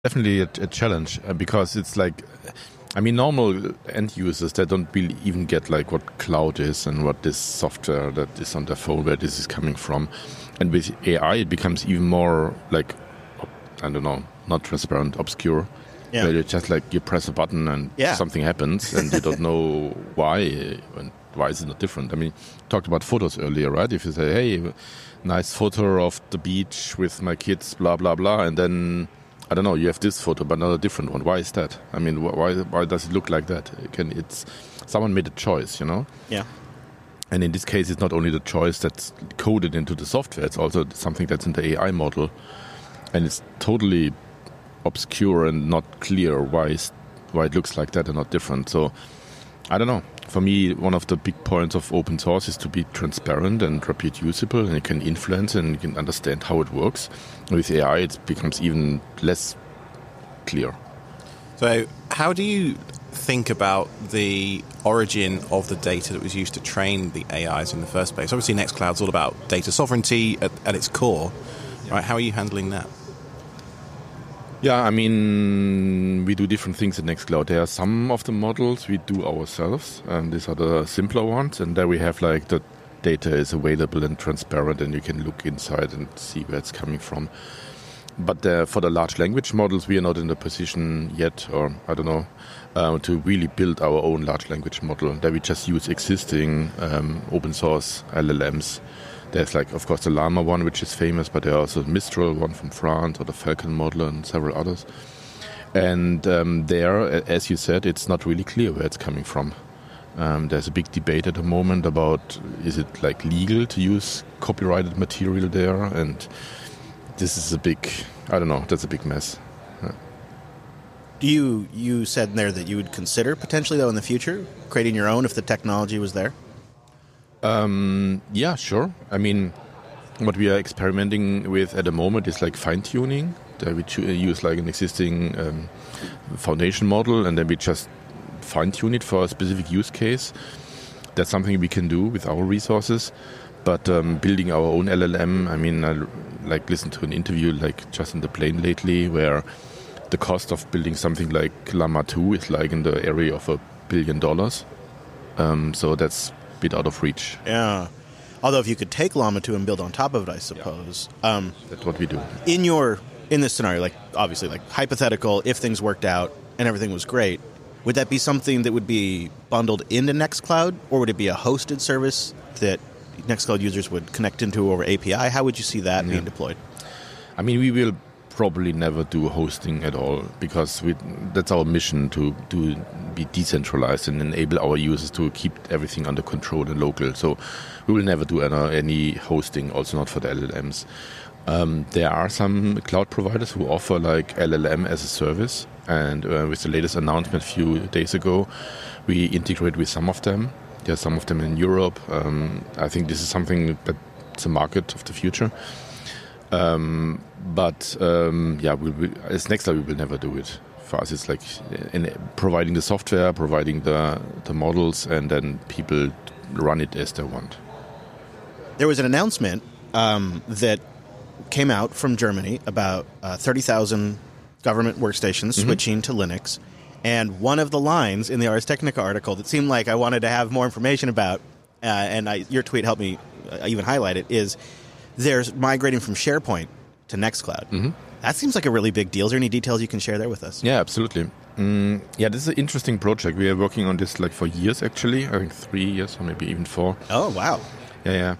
definitely a challenge because it's like, I mean, normal end users, they don't really even get like what cloud is and what this software that is on their phone, where this is coming from. And with AI, it becomes even more like, I don't know, not transparent, obscure. Yeah. Where you just like, you press a button and something happens and you don't know why and why is it not different. I mean, talked about photos earlier, right? If you say, hey, nice photo of the beach with my kids, blah, blah, blah, and then, I don't know, you have this photo, but not a different one. Why is that? I mean, why does it look like that? Someone made a choice, you know? Yeah. And in this case, it's not only the choice that's coded into the software, it's also something that's in the AI model. And it's totally obscure and not clear why it looks like that and not different. So, I don't know. For me, one of the big points of open source is to be transparent and reproducible, and you can influence and you can understand how it works. With AI, it becomes even less clear. So how do you think about the origin of the data that was used to train the AIs in the first place? Obviously, Nextcloud's all about data sovereignty at its core. Right? How are you handling that? Yeah, I mean, we do different things at Nextcloud. There are some of the models we do ourselves, and these are the simpler ones. And there we have like the data is available and transparent, and you can look inside and see where it's coming from. But for the large language models, we are not in the position yet, or I don't know, to really build our own large language model. There we just use existing open source LLMs. There's like, of course, the Llama one, which is famous, but there are also the Mistral one from France, or the Falcon model, and several others. And there, as you said, it's not really clear where it's coming from. There's a big debate at the moment about, is it like legal to use copyrighted material there? And this is that's a big mess. You said in there that you would consider potentially, though, in the future, creating your own if the technology was there? Yeah, sure. I mean, what we are experimenting with at the moment is like fine-tuning. We use like an existing foundation model, and then we just fine-tune it for a specific use case. That's something we can do with our resources. But building our own LLM, I mean, I like listened to an interview like just in the plane lately where the cost of building something like Llama 2 is like in the area of $1 billion. So that's bit out of reach. Yeah. Although if you could take Llama 2 and build on top of it, I suppose. Yeah. That's what we do. In this scenario, like obviously like hypothetical, if things worked out and everything was great, would that be something that would be bundled into Nextcloud, or would it be a hosted service that Nextcloud users would connect into over API? How would you see that being deployed? I mean, we will probably never do hosting at all, because that's our mission, to be decentralized and enable our users to keep everything under control and local. So we will never do any hosting, also not for the LLMs. There are some cloud providers who offer like LLM as a service, and with the latest announcement a few days ago, we integrate with some of them. There are some of them in Europe. I think this is something that's a market of the future. But as Nextcloud, we will never do it. For us, it's like providing the software, providing the models, and then people run it as they want. There was an announcement that came out from Germany about 30,000 government workstations switching to Linux. And one of the lines in the Ars Technica article that seemed like I wanted to have more information about, your tweet helped me even highlight it, is there's migrating from SharePoint to Nextcloud. Mm-hmm. That seems like a really big deal. Is there any details you can share there with us? Yeah, absolutely. This is an interesting project. We are working on this like for years, actually. I think 3 years or maybe even 4. Oh, wow. Yeah.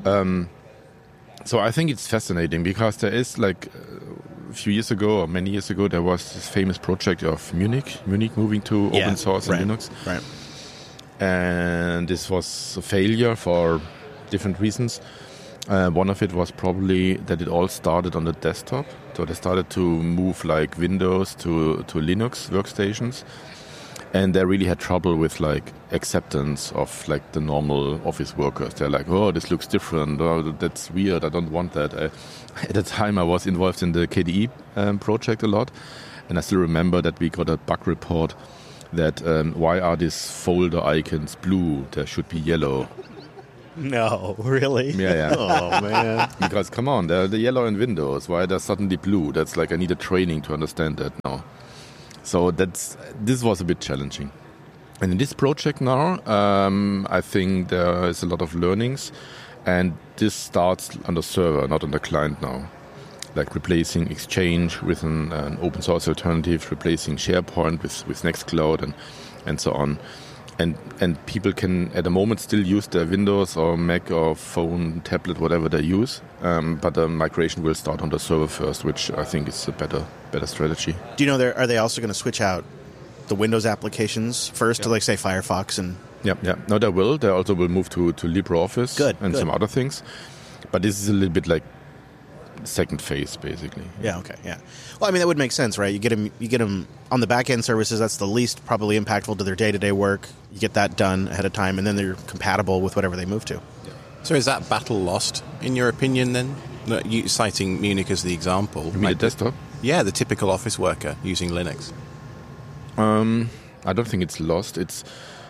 So I think it's fascinating because there is like a few years ago or many years ago, there was this famous project of Munich moving to open source and Linux. Right. And this was a failure for different reasons. One of it was probably that it all started on the desktop. So they started to move like Windows to Linux workstations. And they really had trouble with like acceptance of like the normal office workers. They're like, oh, this looks different. Oh, that's weird. I don't want that. At the time, I was involved in the KDE project a lot. And I still remember that we got a bug report that why are these folder icons blue? They should be yellow. No, really? Yeah. Oh, man. Because come on, the yellow in Windows. Why they're suddenly blue? That's like I need a training to understand that now. So this was a bit challenging. And in this project now, I think there is a lot of learnings, and this starts on the server, not on the client now. Like replacing Exchange with an open source alternative, replacing SharePoint with Nextcloud, and so on. And people can at the moment still use their Windows or Mac or phone, tablet, whatever they use. But the migration will start on the server first, which I think is a better strategy. Do you know, are they also going to switch out the Windows applications first to, like, say, Firefox? And Yeah. No, they will. They also will move to LibreOffice and some other things. But this is a little bit like second phase, basically. Yeah, okay, yeah. Well, I mean, that would make sense, right? You get them on the back-end services. That's the least probably impactful to their day-to-day work. You get that done ahead of time, and then they're compatible with whatever they move to. So is that battle lost, in your opinion, then? You citing Munich as the example. You mean the desktop? Yeah, the typical office worker using Linux. I don't think it's lost. It's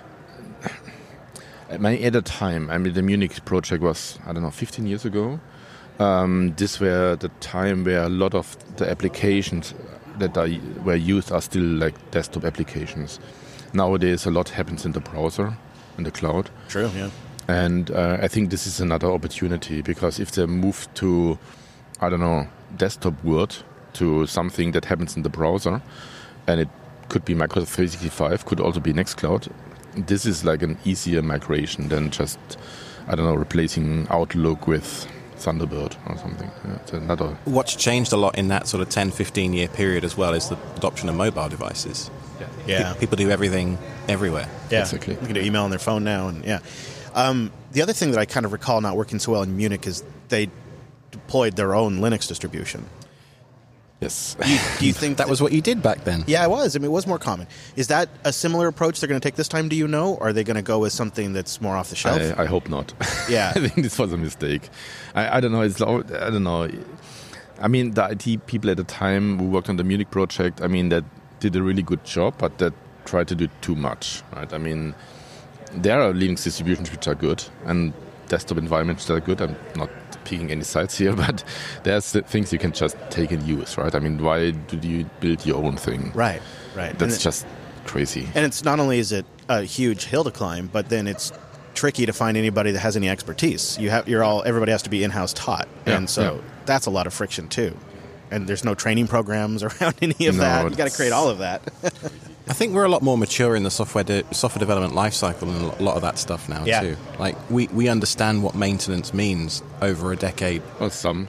at the time. I mean, the Munich project was 15 years ago. This were the time where a lot of the applications that were used are still like desktop applications. Nowadays, a lot happens in the browser, in the cloud. True, yeah. And I think this is another opportunity, because if they move to, desktop world, to something that happens in the browser, and it could be Microsoft 365, could also be Nextcloud, this is like an easier migration than just, replacing Outlook with Thunderbird or something. Yeah, it's another. What's changed a lot in that sort of 10, 15-year period as well is the adoption of mobile devices. Yeah. People do everything everywhere. Yeah, Exactly. You can do email on their phone now, and yeah. The other thing that I kind of recall not working so well in Munich is they deployed their own Linux distribution. Yes. Do you think That was what you did back then? Yeah, it was. I mean, it was more common. Is that a similar approach they're going to take this time, do you know? Or are they going to go with something that's more off the shelf? I hope not. Yeah. I think this was a mistake. I don't know. I don't know. I mean, the IT people at the time who worked on the Munich project, I mean, that did a really good job, but that tried to do too much, right? I mean, there are Linux distributions which are good, and desktop environments that are good. I'm not picking any sides here, but there's things you can just take and use, right? I mean, why do you build your own thing? Right. That's just crazy. And it's not only is it a huge hill to climb, but then it's tricky to find anybody that has any expertise. Everybody has to be in-house taught, and so that's a lot of friction too. And there's no training programs around any of that. You got to create all of that. I think we're a lot more mature in the software development lifecycle and a lot of that stuff now too. Like we understand what maintenance means over a decade. Well, some.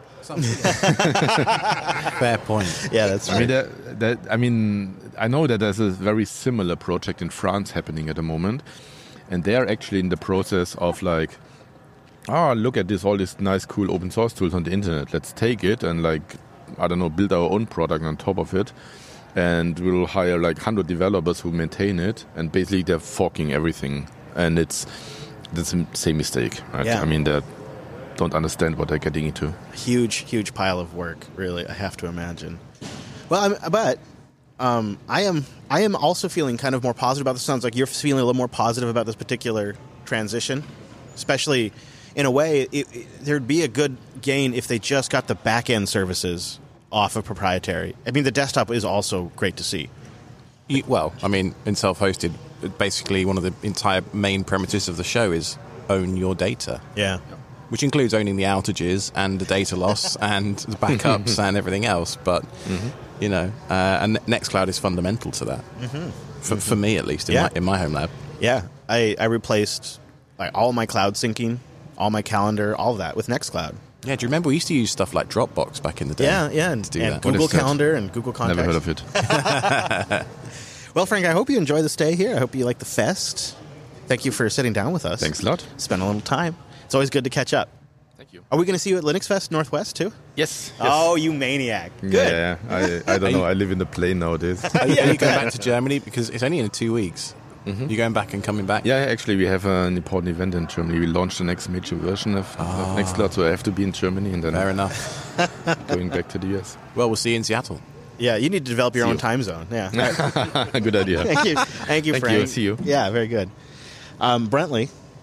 Fair point. Yeah, that's right. I mean, I know that there's a very similar project in France happening at the moment, and they are actually in the process of like, look at all these nice, cool open source tools on the internet. Let's take it and build our own product on top of it. And we'll hire like 100 developers who maintain it, and basically they're forking everything. And that's the same mistake, right? Yeah. I mean, they don't understand what they're getting into. Huge pile of work, really, I have to imagine. Well, I am also feeling kind of more positive about this. Sounds like you're feeling a little more positive about this particular transition, especially in a way, there'd be a good gain if they just got the back-end services off of proprietary. I mean, the desktop is also great to see. Well, I mean, in self-hosted, basically one of the entire main premises of the show is own your data. Yeah. Which includes owning the outages and the data loss and the backups and everything else. But, and Nextcloud is fundamental to that. For me, at least, in my home lab. Yeah. I replaced all my cloud syncing, all my calendar, all of that with Nextcloud. Yeah, do you remember we used to use stuff like Dropbox back in the day? Yeah, and Google Calendar and Google Contacts. Never heard of it. Well, Frank, I hope you enjoy the stay here. I hope you like the fest. Thank you for sitting down with us. Thanks a lot. Spend a little time. It's always good to catch up. Thank you. Are we going to see you at Linux Fest Northwest, too? Yes. Oh, you maniac. Good. Yeah. I don't know. I live in the plane nowadays. Are you going back to Germany? Because it's only in 2 weeks. You're going back and coming back? Yeah, actually, we have an important event in Germany. We launched the next major version of Nextcloud, so I have to be in Germany and then Fair enough. going back to the US. Well, we'll see you in Seattle. Yeah, you need to develop your own time zone. Yeah. Good idea. Thank you, Thank Frank. you. See you. Yeah, very good. Brentley,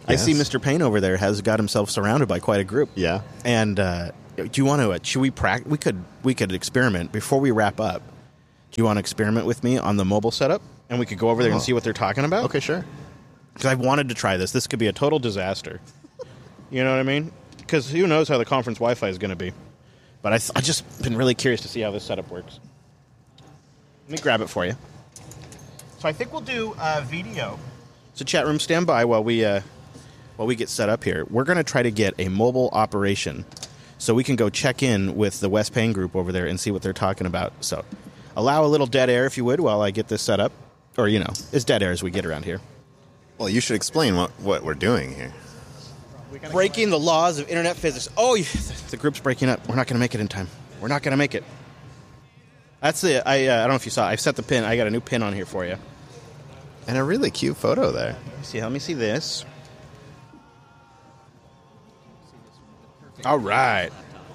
I see Mr. Payne over there has got himself surrounded by quite a group. Yeah. And do you want to? Should we practice? We could experiment before we wrap up. Do you want to experiment with me on the mobile setup, and we could go over there and see what they're talking about? Okay, sure. Because I've wanted to try this. This could be a total disaster. You know what I mean? Because who knows how the conference Wi-Fi is going to be. But I just been really curious to see how this setup works. Let me grab it for you. So I think we'll do video. So chat room, stand by while we get set up here. We're going to try to get a mobile operation so we can go check in with the West Payne group over there and see what they're talking about. So allow a little dead air, if you would, while I get this set up. Or, as dead air as we get around here. Well, you should explain what we're doing here. Breaking the laws of internet physics. Oh, the group's breaking up. We're not going to make it in time. We're not going to make it. That's it. I don't know if you saw. I've set the pin. I got a new pin on here for you. And a really cute photo there. Let me see this. All right.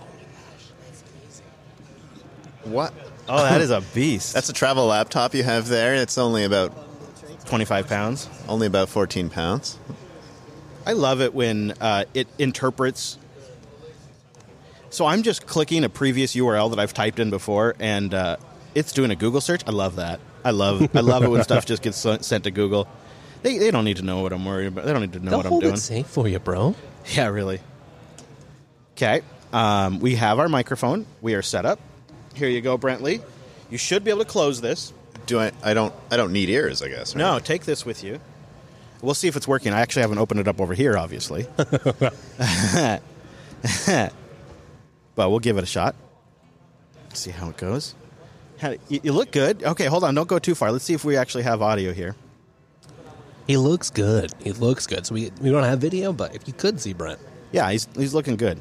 What? Oh, that is a beast. That's a travel laptop you have there. It's only about 25 pounds. Only about 14 pounds. I love it when it interprets. So I'm just clicking a previous URL that I've typed in before, and it's doing a Google search. I love that. I love it when stuff just gets sent to Google. They don't need to know what I'm worried about. They don't need to know what I'm doing. They'll hold it safe for you, bro. Yeah, really. Okay. We have our microphone. We are set up. Here you go, Brentley. You should be able to close this. I don't need ears, I guess. Right? No, take this with you. We'll see if it's working. I actually haven't opened it up over here, obviously. But we'll give it a shot. See how it goes. You look good. Okay, hold on. Don't go too far. Let's see if we actually have audio here. He looks good. So we don't have video, but if you could see Brent. Yeah, he's looking good.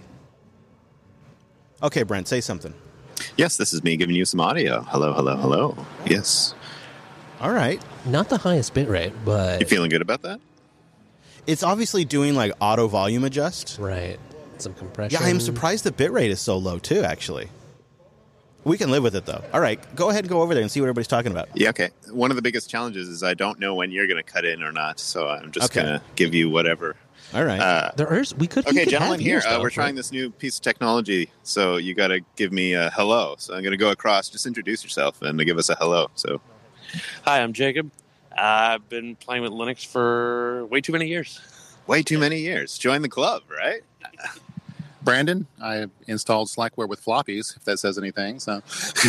Okay, Brent, say something. Yes, this is me giving you some audio. Hello, hello, hello. Yes. All right. Not the highest bit rate, but... You feeling good about that? It's obviously doing like auto volume adjust. Right. Some compression. Yeah, I'm surprised the bit rate is so low too, actually. We can live with it, though. All right, go ahead and go over there and see what everybody's talking about. Yeah, okay. One of the biggest challenges is I don't know when you're going to cut in or not, so I'm just going to give you whatever. All right. Okay, gentlemen, here, we're trying this new piece of technology, so you got to give me a hello. So I'm going to go across. Just introduce yourself and give us a hello. So, hi, I'm Jacob. I've been playing with Linux for way too many years. Way too many years. Join the club, right? Brandon, I installed Slackware with floppies, if that says anything. So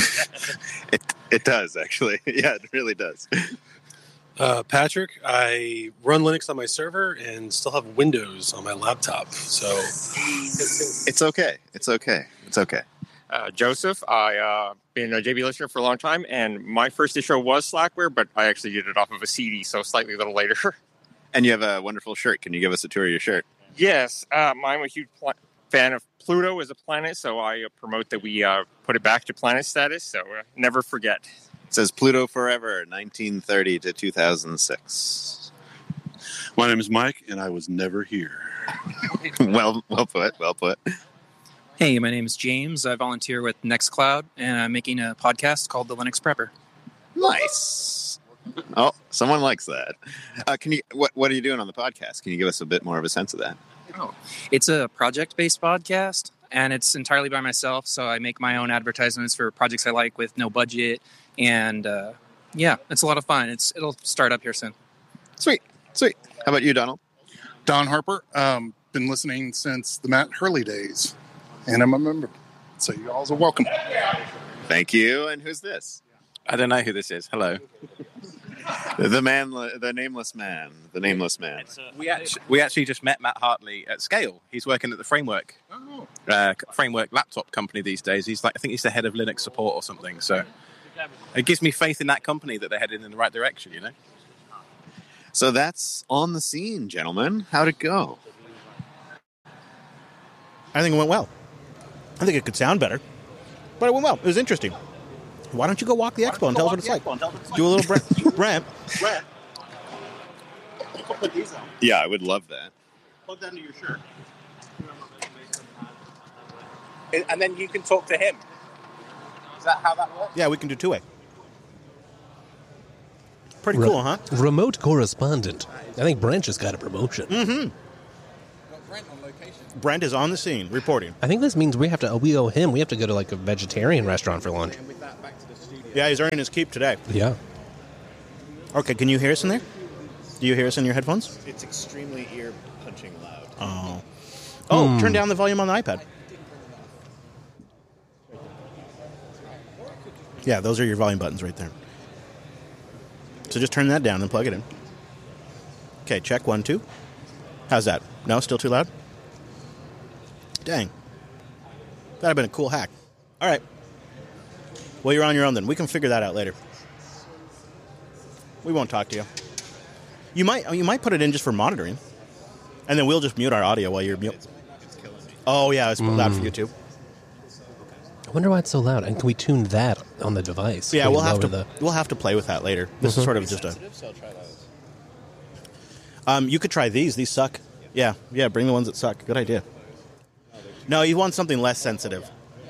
it does, actually. Yeah, it really does. Patrick, I run Linux on my server and still have Windows on my laptop. So it's okay. It's okay. It's okay. Joseph, I've been a JB listener for a long time, and my first distro was Slackware, but I actually did it off of a CD, so slightly a little later. And you have a wonderful shirt. Can you give us a tour of your shirt? Yes, I'm a huge fan of Pluto as a planet, so I promote that we put it back to planet status, so never forget. It says Pluto Forever, 1930 to 2006. My name is Mike, and I was never here. Well put, well put. Hey, my name is James. I volunteer with Nextcloud, and I'm making a podcast called The Linux Prepper. Nice. Oh, someone likes that. What are you doing on the podcast? Can you give us a bit more of a sense of that? Oh, it's a project-based podcast, and it's entirely by myself, so I make my own advertisements for projects I like with no budget, and yeah, it's a lot of fun. It'll start up here soon. Sweet. How about you, Donald? Don Harper, been listening since the Matt Hurley days, and I'm a member, so you all are welcome. Thank you. And who's this? I don't know who this is. Hello. The nameless man. We actually just met Matt Hartley at Scale. He's working at the Framework laptop company these days. I think he's the head of Linux support or something. So it gives me faith in that company that they're heading in the right direction, you know? So that's On the Scene, gentlemen. How'd it go? I think it went well. I think it could sound better, but it went well. It was interesting. Why don't you go walk the expo and tell us what it's like? Do a little Brent. Yeah, I would love that. Plug that into your shirt. And then you can talk to him. Is that how that works? Yeah, we can do two-way. Pretty cool, huh? Remote correspondent. I think Brent just got a promotion. Mm-hmm. Brent is on the scene, reporting. I think this means we owe him. We have to go to like a vegetarian restaurant for lunch. Yeah, he's earning his keep today. Yeah. Okay, can you hear us in there? Do you hear us in your headphones? It's extremely ear-punching loud. Oh, turn down the volume on the iPad. Yeah, those are your volume buttons right there. So just turn that down and plug it in. Okay, check 1, 2. How's that? No, still too loud? Dang. That'd have been a cool hack. All right. Well, you're on your own then. We can figure that out later. We won't talk to you. You might put it in just for monitoring, and then we'll just mute our audio while you're mute. Oh yeah, it's loud for you too. I wonder why it's so loud. And can we tune that on the device? Yeah, we'll have to play with that later. This is sort of just you could try these. These suck. Yeah. Bring the ones that suck. Good idea. No, you want something less sensitive.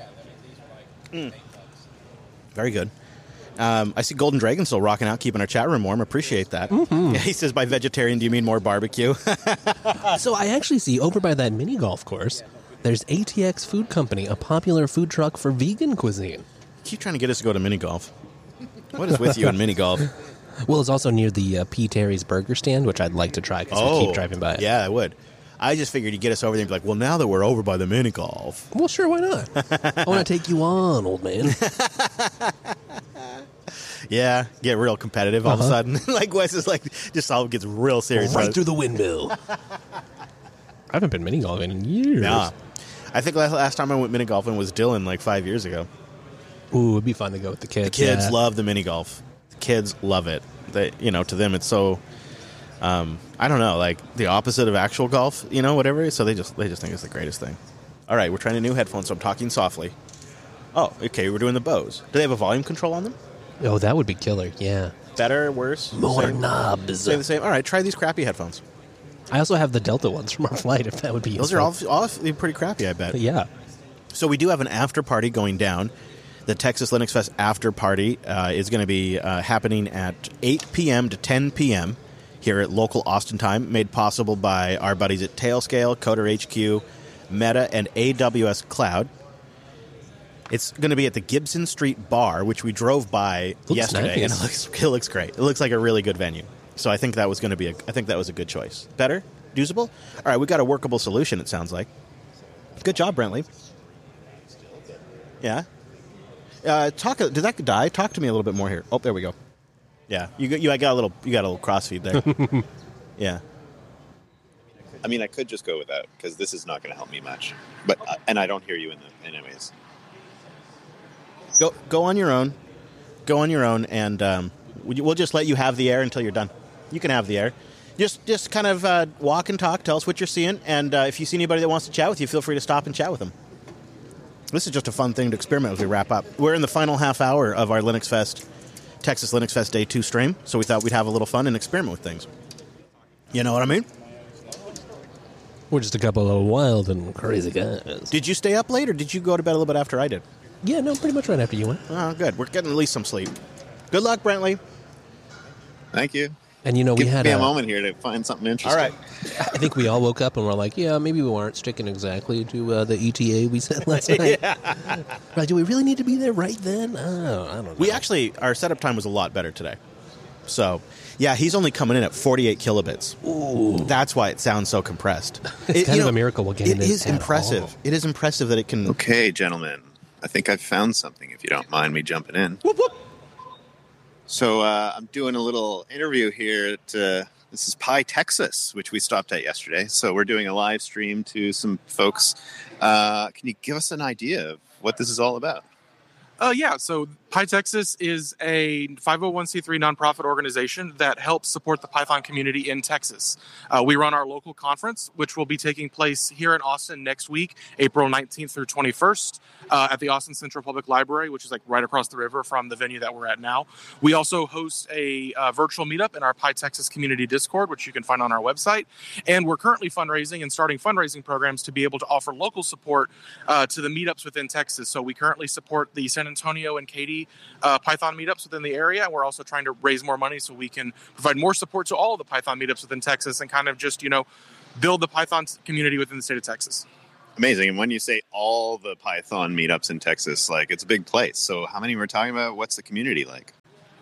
Very good. I see Golden Dragon still rocking out, keeping our chat room warm. Appreciate that. Mm-hmm. Yeah, he says, by vegetarian, do you mean more barbecue? So I actually see over by that mini golf course, there's ATX Food Company, a popular food truck for vegan cuisine. Keep trying to get us to go to mini golf. What is with you and mini golf? Well, it's also near the P. Terry's Burger Stand, which I'd like to try because we keep driving by it. Yeah, I would. I just figured you'd get us over there and be like, well, now that we're over by the mini golf. Well, sure, why not? I want to take you on, old man. Yeah, get real competitive all of a sudden. Like Wes is like, just all gets real serious. Right through the windmill. I haven't been mini golfing in years. Yeah. I think last time I went mini golfing was Dylan like 5 years ago. Ooh, it'd be fun to go with the kids. The kids love the mini golf. The kids love it. They, to them it's so, I don't know, like the opposite of actual golf, whatever. So they just think it's the greatest thing. All right, we're trying a new headphones, so I'm talking softly. Oh, okay, we're doing the Bose. Do they have a volume control on them? Oh, that would be killer, yeah. Better, worse? More knobs. Stay the same. All right, try these crappy headphones. I also have the Delta ones from our flight, if that would be useful. Those are all pretty crappy, I bet. Yeah. So we do have an after party going down. The Texas Linux Fest after party is going to be happening at 8 p.m. to 10 p.m. here at local Austin time, made possible by our buddies at Tailscale, Coder HQ, Meta, and AWS Cloud. It's going to be at the Gibson Street Bar, which we drove by yesterday, nice. And it looks great. It looks like a really good venue. So I think that was going to be I think that was a good choice. Better? Usable? All right, we got a workable solution, it sounds like. Good job, Brentley. Yeah. Did that die? Talk to me a little bit more here. Oh, there we go. Yeah, you got a little crossfeed there. Yeah. I mean, I could just go without because this is not going to help me much. But and I don't hear you anyways. Go on your own. Go on your own, and we'll just let you have the air until you're done. You can have the air. Just kind of walk and talk. Tell us what you're seeing, and if you see anybody that wants to chat with you, feel free to stop and chat with them. This is just a fun thing to experiment as we wrap up. We're in the final half hour of our Linux Fest, Texas Linux Fest Day 2 stream, so we thought we'd have a little fun and experiment with things. You know what I mean? We're just a couple of wild and crazy guys. Did you stay up late, or did you go to bed a little bit after I did? Yeah, no, pretty much right after you went. Oh, good. We're getting at least some sleep. Good luck, Brentley. Thank you. And we had a moment here to find something interesting. All right. I think we all woke up and were like, yeah, maybe we weren't sticking exactly to the ETA we said last night. Right, do we really need to be there right then? Oh, I don't know. Our setup time was a lot better today. So, yeah, he's only coming in at 48 kilobits. Ooh. That's why it sounds so compressed. It's kind of a miracle we're getting it. It is impressive. All. It is impressive that it can... Okay, gentlemen. I think I've found something, if you don't mind me jumping in. Whoop, whoop. So I'm doing a little interview here at, this is Pi Texas, which we stopped at yesterday. So we're doing a live stream to some folks. Can you give us an idea of what this is all about? Yeah, so Pi Texas is a 501c3 nonprofit organization that helps support the Python community in Texas. We run our local conference, which will be taking place here in Austin next week, April 19th through 21st, at the Austin Central Public Library, which is like right across the river from the venue that we're at now. We also host a virtual meetup in our Pi Texas community Discord, which you can find on our website. And we're currently fundraising and starting fundraising programs to be able to offer local support to the meetups within Texas. So we currently support the San Antonio and Katy community Python meetups within the area. And we're also trying to raise more money so we can provide more support to all of the Python meetups within Texas and kind of just, build the Python community within the state of Texas. Amazing. And when you say all the Python meetups in Texas, it's a big place. So how many we're talking about? What's the community like?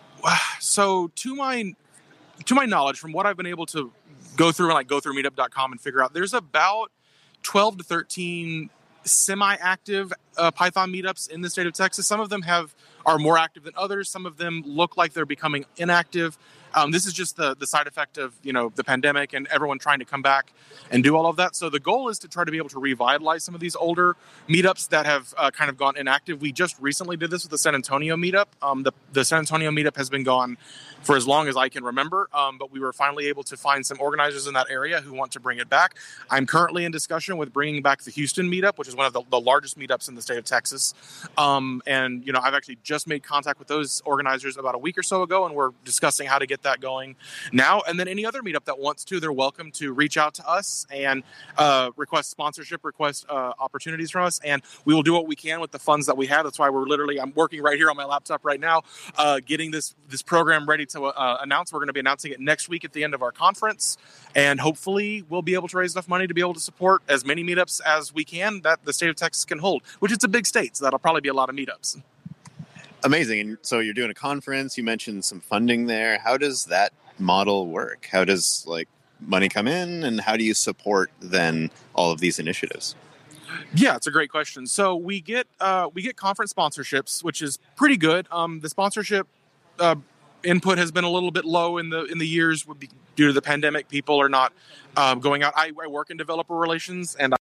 So to my knowledge, from what I've been able to go through and go through meetup.com and figure out, there's about 12 to 13 semi-active Python meetups in the state of Texas. Some of them are more active than others. Some of them look like they're becoming inactive. This is just the side effect of, the pandemic and everyone trying to come back and do all of that. So the goal is to try to be able to revitalize some of these older meetups that have kind of gone inactive. We just recently did this with the San Antonio meetup. The San Antonio meetup has been gone for as long as I can remember, but we were finally able to find some organizers in that area who want to bring it back. I'm currently in discussion with bringing back the Houston meetup, which is one of the largest meetups in the state of Texas. And, I've actually just made contact with those organizers about a week or so ago, and we're discussing how to get that going now. And then any other meetup that wants to, they're welcome to reach out to us and request sponsorship, opportunities from us, and we will do what we can with the funds that we have. That's why I'm working right here on my laptop right now, getting this program ready to announce. We're going to be announcing it next week at the end of our conference, and hopefully we'll be able to raise enough money to be able to support as many meetups as we can that the state of Texas can hold, which it's a big state, so that'll probably be a lot of meetups. Amazing. And so you're doing a conference, you mentioned some funding there. How does that model work? How does money come in, and how do you support then all of these initiatives? Yeah, it's a great question. So we get conference sponsorships, which is pretty good. The sponsorship input has been a little bit low in the years due to the pandemic. People are not going out. I work in developer relations, and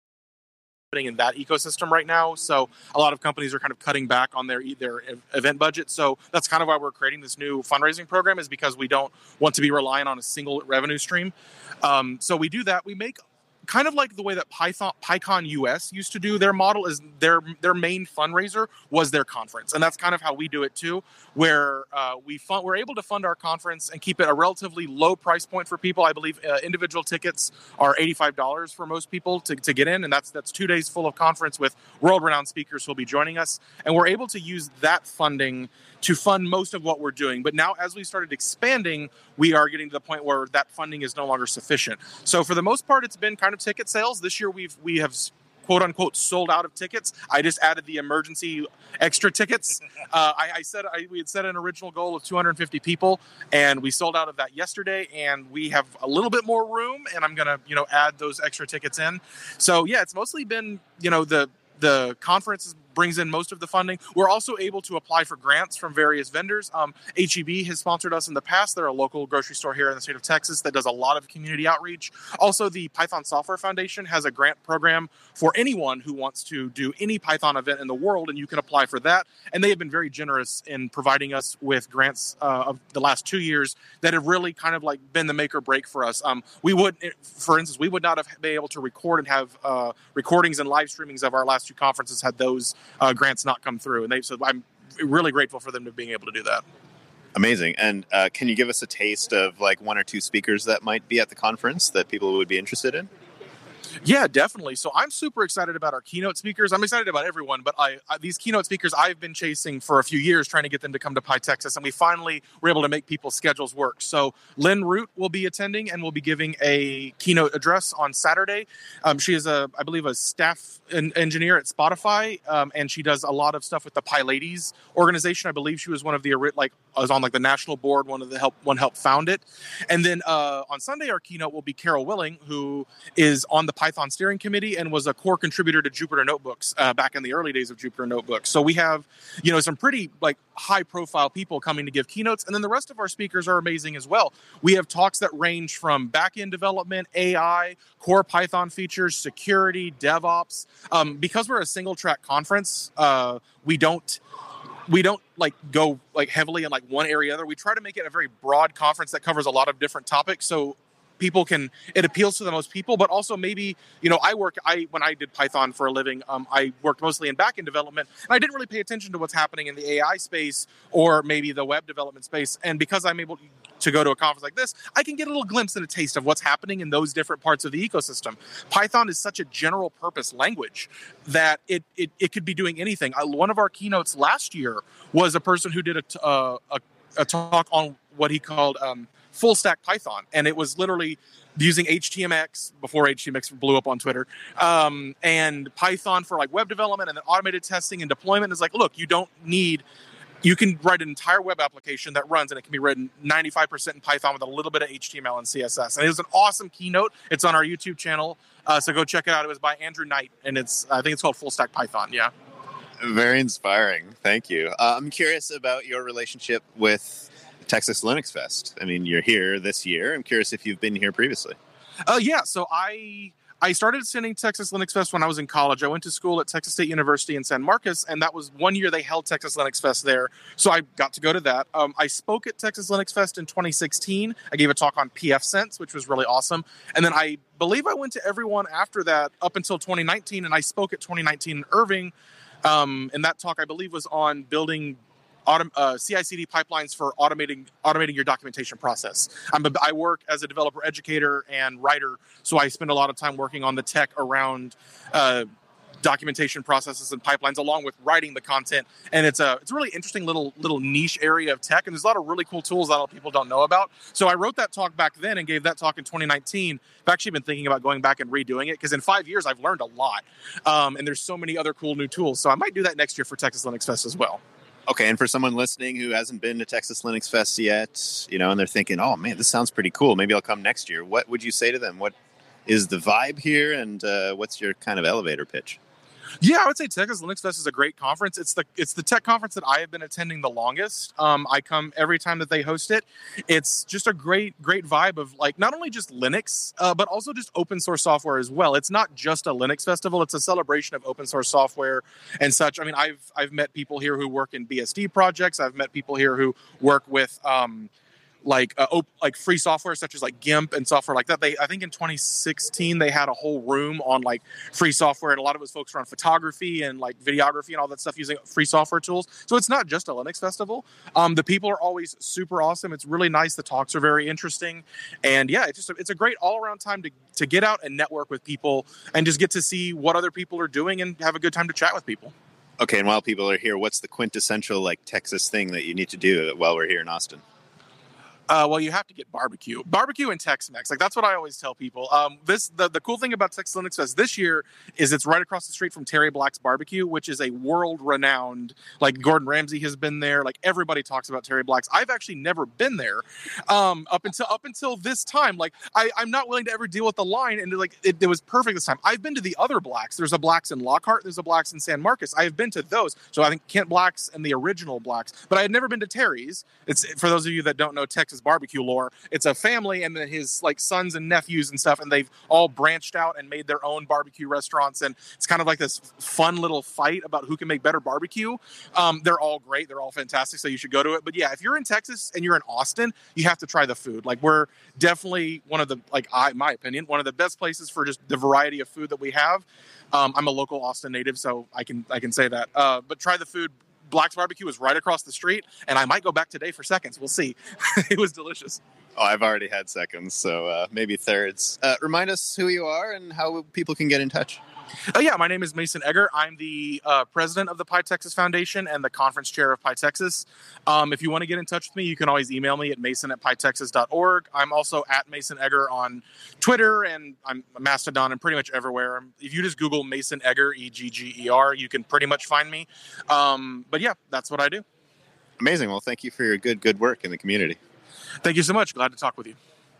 in that ecosystem right now, so a lot of companies are kind of cutting back on their event budget. So that's kind of why we're creating this new fundraising program, is because we don't want to be relying on a single revenue stream. So we do that. We make kind of like the way that PyCon US used to do their model, is their main fundraiser was their conference. And that's kind of how we do it too, where we're able to fund our conference and keep it a relatively low price point for people. I believe individual tickets are $85 for most people to get in. And that's 2 days full of conference with world-renowned speakers who will be joining us. And we're able to use that funding to fund most of what we're doing. But now, as we started expanding, we are getting to the point where that funding is no longer sufficient. So for the most part, it's been kind of ticket sales. This year, we have quote unquote sold out of tickets. I just added the emergency extra tickets. We had set an original goal of 250 people, and we sold out of that yesterday. And we have a little bit more room, and I'm gonna add those extra tickets in. So yeah, it's mostly been the conference brings in most of the funding. We're also able to apply for grants from various vendors. HEB has sponsored us in the past. They're a local grocery store here in the state of Texas that does a lot of community outreach. Also, the Python Software Foundation has a grant program for anyone who wants to do any Python event in the world, and you can apply for that. And they have been very generous in providing us with grants of the last 2 years that have really kind of been the make or break for us. For instance, we would not have been able to record and have recordings and live streamings of our last two conferences had those grants not come through. And so I'm really grateful for them to being able to do that. Amazing. And can you give us a taste of one or two speakers that might be at the conference that people would be interested in? Yeah, definitely. So I'm super excited about our keynote speakers. I'm excited about everyone, but these keynote speakers I've been chasing for a few years, trying to get them to come to PyTexas, and we finally were able to make people's schedules work. So Lynn Root will be attending and will be giving a keynote address on Saturday. She is I believe a staff engineer at Spotify, and she does a lot of stuff with the PyLadies organization. I believe she was one of the was on the national board, helped found it. And then on Sunday, our keynote will be Carol Willing, who is on the Python steering committee and was a core contributor to Jupyter Notebooks back in the early days of Jupyter Notebooks. So we have, some pretty high profile people coming to give keynotes. And then the rest of our speakers are amazing as well. We have talks that range from back-end development, AI, core Python features, security, DevOps. Because we're a single track conference, we don't go heavily in one area or other. We try to make it a very broad conference that covers a lot of different topics. So it appeals to the most people, but also maybe, when I did Python for a living, I worked mostly in backend development, and I didn't really pay attention to what's happening in the AI space or maybe the web development space. And because I'm able to go to a conference like this, I can get a little glimpse and a taste of what's happening in those different parts of the ecosystem. Python is such a general purpose language that it could be doing anything. One of our keynotes last year was a person who did a talk on what he called full stack Python, and it was literally using HTMX before HTMX blew up on Twitter, and Python for like web development and then automated testing and deployment. Is like, look, you can write an entire web application that runs, and it can be written 95% in Python with a little bit of HTML and CSS. And it was an awesome keynote. It's on our YouTube channel, so go check it out. It was by Andrew Knight, and I think it's called Full Stack Python. Yeah. Very inspiring. Thank you. I'm curious about your relationship with Texas Linux Fest. I mean, you're here this year. I'm curious if you've been here previously. Yeah. So I started attending Texas Linux Fest when I was in college. I went to school at Texas State University in San Marcos, and that was one year they held Texas Linux Fest there. So I got to go to that. I spoke at Texas Linux Fest in 2016. I gave a talk on pfSense, which was really awesome. And then I believe I went to everyone after that up until 2019, and I spoke at 2019 in Irving. And that talk, I believe, was on building CI/CD pipelines for automating your documentation process. I work as a developer educator and writer, so I spend a lot of time working on the tech around documentation processes and pipelines, along with writing the content. And it's a really interesting little niche area of tech, and there's a lot of really cool tools that a lot of people don't know about. So I wrote that talk back then and gave that talk in 2019. I've actually been thinking about going back and redoing it, because in 5 years I've learned a lot, and there's so many other cool new tools. So I might do that next year for Texas Linux Fest as well. Okay, and for someone listening who hasn't been to Texas Linux Fest yet, and they're thinking, oh man, this sounds pretty cool, maybe I'll come next year. What would you say to them? What is the vibe here, and what's your kind of elevator pitch? Yeah, I would say Texas Linux Fest is a great conference. It's the tech conference that I have been attending the longest. I come every time that they host it. It's just a great vibe of like not only just Linux, but also just open source software as well. It's not just a Linux festival; it's a celebration of open source software and such. I mean, I've met people here who work in BSD projects. I've met people here who work with like free software such as like GIMP and software like that. I think in 2016 they had a whole room on like free software, and a lot of it was focused around photography and like videography and all that stuff using free software tools. So it's not just a Linux festival. The people are always super awesome. It's really nice. The talks are very interesting, and yeah, it's a great all around time to get out and network with people and just get to see what other people are doing and have a good time to chat with people. Okay, and while people are here, what's the quintessential like Texas thing that you need to do while we're here in Austin? Well, you have to get barbecue and Tex-Mex. Like that's what I always tell people. The cool thing about Texas Linux Fest this year is it's right across the street from Terry Black's Barbecue, which is a world-renowned. Like Gordon Ramsay has been there. Like everybody talks about Terry Black's. I've actually never been there up until this time. Like I'm not willing to ever deal with the line, and like it was perfect this time. I've been to the other Blacks. There's a Blacks in Lockhart. There's a Blacks in San Marcos. I have been to those. So I think Kent Black's and the original Blacks, but I had never been to Terry's. It's for those of you that don't know Texas barbecue lore. It's a family and then his like sons and nephews and stuff, and they've all branched out and made their own barbecue restaurants, and it's kind of like this fun little fight about who can make better barbecue. They're all great. They're all fantastic, so you should go to it. But yeah, if you're in Texas and you're in Austin, you have to try the food. Like we're definitely one of the, my opinion, one of the best places for just the variety of food that we have. I'm a local Austin native, so I can say that. But try the food. Black's Barbecue is right across the street, and I might go back today for seconds. We'll see. It was delicious. Oh, I've already had seconds, so maybe thirds. Remind us who you are and how people can get in touch. Yeah, my name is Mason Egger. I'm the president of the PyTexas Foundation and the conference chair of PyTexas. If you want to get in touch with me, you can always email me at mason@pytexas.org. I'm also at Mason Egger on Twitter, and I'm Mastodon and pretty much everywhere. If you just Google Mason Egger, Egger, you can pretty much find me. But yeah, that's what I do. Amazing. Well, thank you for your good work in the community. Thank you so much. Glad to talk with you.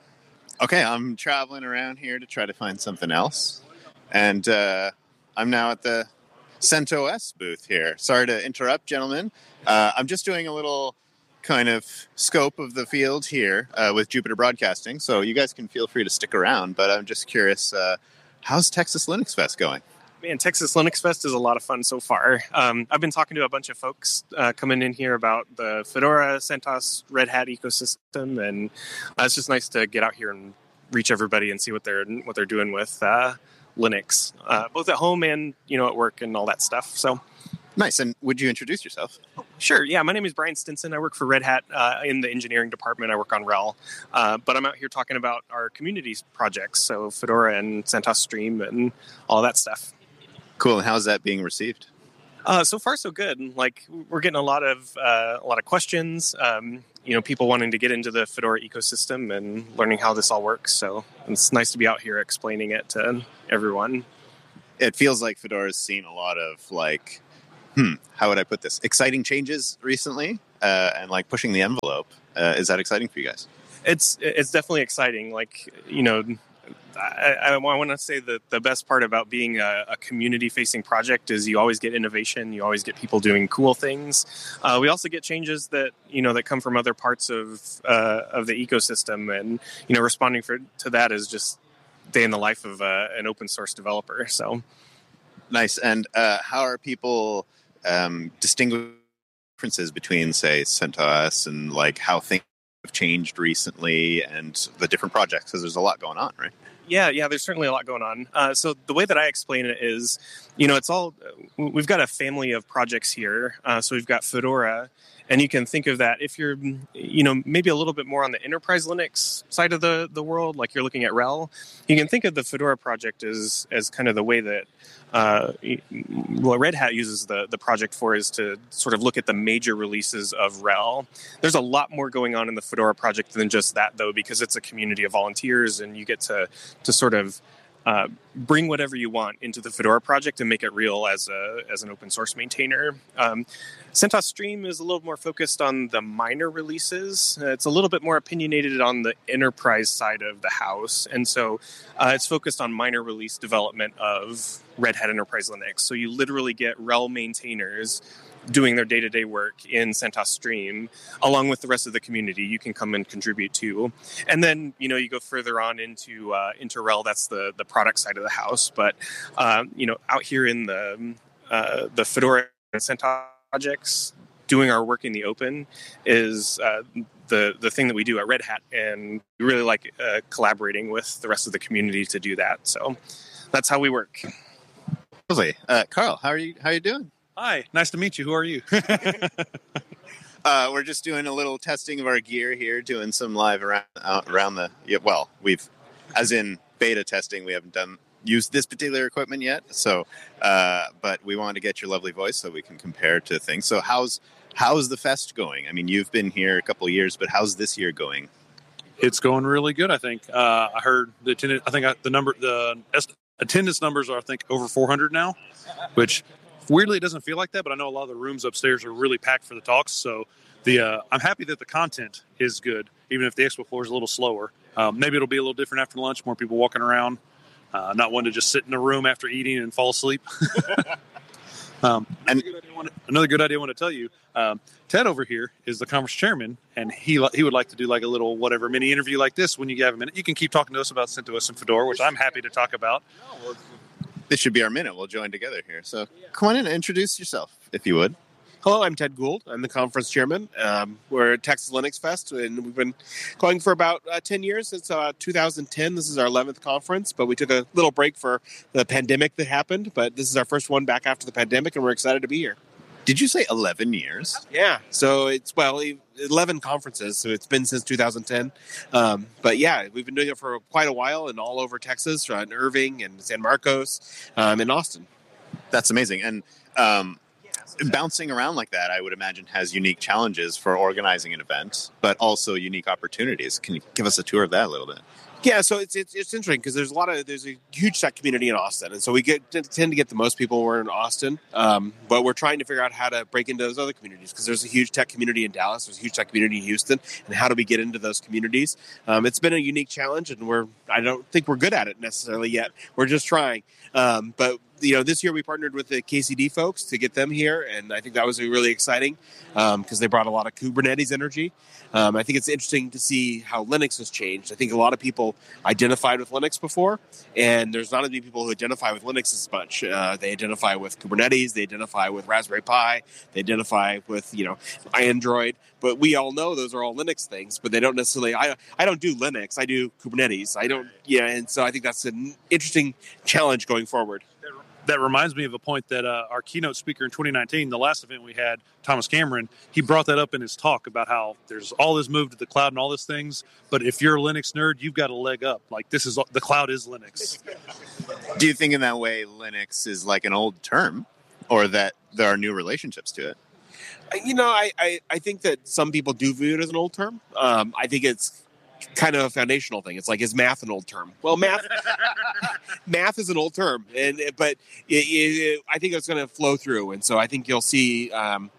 Okay, I'm traveling around here to try to find something else. And I'm now at the CentOS booth here. Sorry to interrupt, gentlemen. I'm just doing a little kind of scope of the field here with Jupiter Broadcasting, so you guys can feel free to stick around. But I'm just curious, how's Texas Linux Fest going? Man, Texas Linux Fest is a lot of fun so far. I've been talking to a bunch of folks coming in here about the Fedora, CentOS, Red Hat ecosystem, and it's just nice to get out here and reach everybody and see what they're doing with Linux, both at home and at work and all that stuff. So nice. And would you introduce yourself? Sure. Yeah, my name is Brian Stinson. I work for Red Hat in the engineering department. I work on RHEL. But I'm out here talking about our community projects, so Fedora and CentOS Stream and all that stuff. Cool. And how's that being received? So far, so good. Like, we're getting a lot of questions. People wanting to get into the Fedora ecosystem and learning how this all works. So it's nice to be out here explaining it to everyone. It feels like Fedora's seen a lot of how would I put this? Exciting changes recently, and like pushing the envelope. Is that exciting for you guys? It's definitely exciting. I want to say that the best part about being a community-facing project is you always get innovation. You always get people doing cool things. We also get changes that that come from other parts of the ecosystem, and responding to that is just day in the life of an open source developer. So nice. And how are people distinguishing differences between, say, CentOS and how things have changed recently and the different projects? Because there's a lot going on, right? Yeah, there's certainly a lot going on. So the way that I explain it is, it's all, we've got a family of projects here. So we've got Fedora, and you can think of that if you're, maybe a little bit more on the enterprise Linux side of the world, like you're looking at RHEL, you can think of the Fedora project as kind of the way that what Red Hat uses the project for is to sort of look at the major releases of RHEL. There's a lot more going on in the Fedora project than just that, though, because it's a community of volunteers, and you get to sort of bring whatever you want into the Fedora project and make it real as an open source maintainer. CentOS Stream is a little more focused on the minor releases. It's a little bit more opinionated on the enterprise side of the house. And so it's focused on minor release development of Red Hat Enterprise Linux. So you literally get RHEL maintainers doing their day-to-day work in CentOS Stream, along with the rest of the community. You can come and contribute to. And then, you go further on into RHEL, that's the product side of the house. But, out here in the Fedora and CentOS projects, doing our work in the open is the thing that we do at Red Hat. And we really like collaborating with the rest of the community to do that. So that's how we work. Lovely. Carl, how are you doing? Hi, nice to meet you. Who are you? We're just doing a little testing of our gear here, doing some live around the. Yeah, well, we've, as in beta testing, we haven't used this particular equipment yet. So, but we wanted to get your lovely voice so we can compare to things. So, how's the fest going? I mean, you've been here a couple of years, but how's this year going? It's going really good. I think I heard the attendance. I think the attendance numbers are over 400 now, which. Weirdly, it doesn't feel like that, but I know a lot of the rooms upstairs are really packed for the talks. So I'm happy that the content is good, even if the expo floor is a little slower. Maybe it'll be a little different after lunch, more people walking around, not one to just sit in a room after eating and fall asleep. Another good idea I want to tell you, Ted over here is the conference chairman, and he would like to do like a little whatever mini interview like this when you have a minute. You can keep talking to us about CentOS and Fedora, which I'm happy to talk about. This should be our minute. We'll join together here. So come on in and introduce yourself, if you would. Hello, I'm Ted Gould. I'm the conference chairman. We're at Texas Linux Fest, and we've been going for about 10 years, since 2010. This is our 11th conference, but we took a little break for the pandemic that happened. But this is our first one back after the pandemic, and we're excited to be here. Did you say 11 years? Yeah. So it's, 11 conferences. So it's been since 2010. But yeah, we've been doing it for quite a while and all over Texas, in Irving and San Marcos, and Austin. That's amazing. And bouncing around like that, I would imagine, has unique challenges for organizing an event, but also unique opportunities. Can you give us a tour of that a little bit? Yeah, so it's interesting because there's a huge tech community in Austin, and so we tend to get the most people who are in Austin, but we're trying to figure out how to break into those other communities because there's a huge tech community in Dallas, there's a huge tech community in Houston, and how do we get into those communities? It's been a unique challenge, and I don't think we're good at it necessarily yet. We're just trying, but this year we partnered with the KCD folks to get them here, and I think that was really exciting because they brought a lot of Kubernetes energy. I think it's interesting to see how Linux has changed. I think a lot of people identified with Linux before, and there's not as many people who identify with Linux as much. They identify with Kubernetes, they identify with Raspberry Pi, they identify with Android, but we all know those are all Linux things, but they don't necessarily. I don't do Linux, I do Kubernetes. And so I think that's an interesting challenge going forward. that reminds me of a point that our keynote speaker in 2019, the last event we had, Thomas Cameron, he brought that up in his talk about how there's all this move to the cloud and all these things, but if you're a Linux nerd, you've got a leg up. Like, the cloud is Linux. Do you think in that way Linux is like an old term, or that there are new relationships to it? I think that some people do view it as an old term. I think it's kind of a foundational thing. It's like, is math an old term? Well, math is an old term, but I think it's going to flow through, and so I think you'll see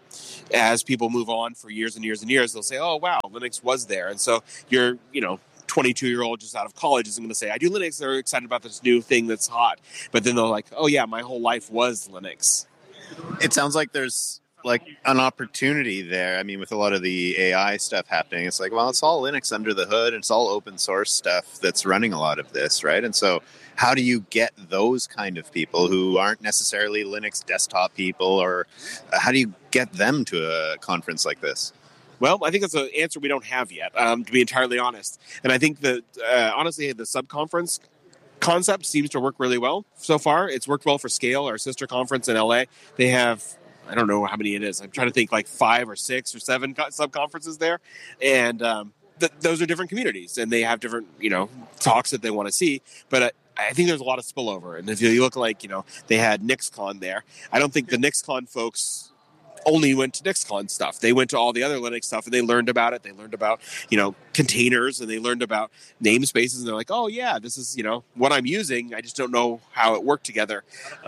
as people move on for years and years and years, they'll say, "Oh, wow, Linux was there," and so you're 22-year-old just out of college isn't going to say, "I do Linux." They're excited about this new thing that's hot, but then they're like, "Oh yeah, my whole life was Linux." It sounds like there's like an opportunity there. I mean, with a lot of the AI stuff happening, it's like, well, it's all Linux under the hood, and it's all open source stuff that's running a lot of this, right? And so how do you get those kind of people who aren't necessarily Linux desktop people, or how do you get them to a conference like this? Well, I think that's an answer we don't have yet, to be entirely honest. And I think that, honestly, the sub-conference concept seems to work really well so far. It's worked well for Scale, our sister conference in LA. They have, I don't know how many it is. I'm trying to think, like 5 or 6 or 7 sub-conferences there. And those are different communities, and they have different, talks that they want to see. But I think there's a lot of spillover. And if you look like, they had NixCon there, I don't think the NixCon folks only went to NixCon stuff. They went to all the other Linux stuff, and they learned about it. They learned about, containers, and they learned about namespaces, and they're like, oh yeah, this is, what I'm using. I just don't know how it worked together.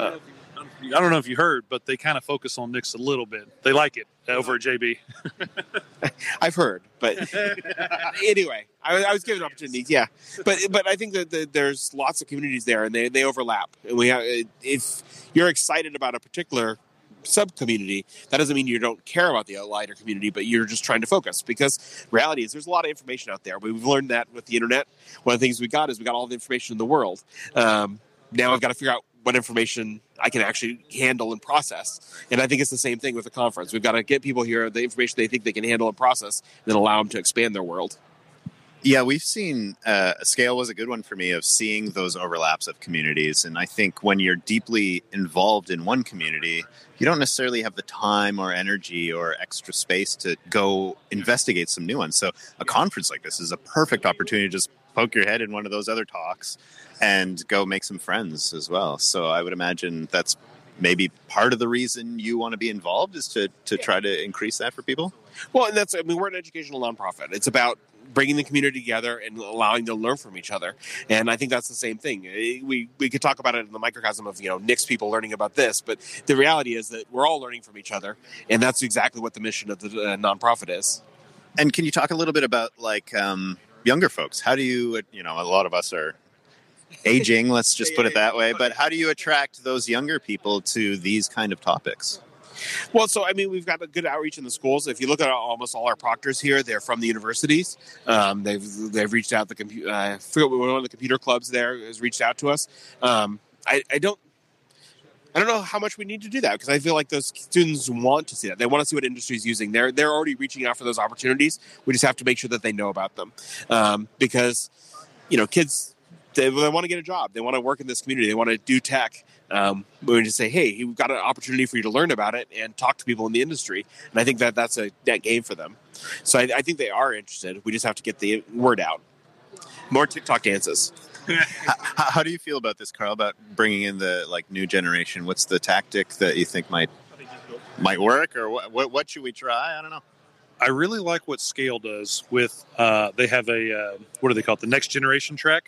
I don't know if you heard, but they kind of focus on Nix a little bit. They like it over at JB. I've heard, but anyway, I was given opportunities, yeah. But I think that there's lots of communities there, and they overlap. And we have, if you're excited about a particular sub-community, that doesn't mean you don't care about the lighter community, but you're just trying to focus, because reality is there's a lot of information out there. We've learned that with the internet. One of the things we got all the information in the world. Now I've got to figure out what information I can actually handle and process. And I think it's the same thing with the conference. We've got to get people here the information they think they can handle and process, and then allow them to expand their world. Yeah, we've seen Scale was a good one for me of seeing those overlaps of communities. And I think when you're deeply involved in one community, you don't necessarily have the time or energy or extra space to go investigate some new ones. So a conference like this is a perfect opportunity to just poke your head in one of those other talks and go make some friends as well. So I would imagine that's maybe part of the reason you want to be involved, is to try to increase that for people. Well, and we're an educational nonprofit. It's about bringing the community together and allowing them to learn from each other. And I think that's the same thing. We could talk about it in the microcosm of, Nix people learning about this, but the reality is that we're all learning from each other. And that's exactly what the mission of the nonprofit is. And can you talk a little bit about younger folks? How do you, a lot of us are aging, let's just put it that way, but how do you attract those younger people to these kind of topics? Well, so, we've got a good outreach in the schools. If you look at almost all our proctors here, they're from the universities. They've reached out. I forget one of the computer clubs there has reached out to us. I don't know how much we need to do that, because I feel like those students want to see that. They want to see what industry is using. They're already reaching out for those opportunities. We just have to make sure that they know about them, because kids, they want to get a job. They want to work in this community. They want to do tech. We just say, hey, we've got an opportunity for you to learn about it and talk to people in the industry. And I think that's a net gain for them. So I think they are interested. We just have to get the word out. More TikTok dances. How do you feel about this, Carl, about bringing in the new generation? What's the tactic that you think might work, or what should we try? I don't know. I really like what Scale does with, they have a, what do they call it? The next generation track.